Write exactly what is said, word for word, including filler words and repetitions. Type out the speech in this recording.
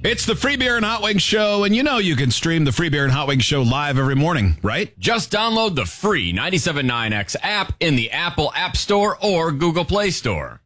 It's the Free Beer and Hot Wings Show, and you know you can stream the Free Beer and Hot Wings Show live every morning, right? Just download the free ninety-seven point nine X app in the Apple App Store or Google Play Store.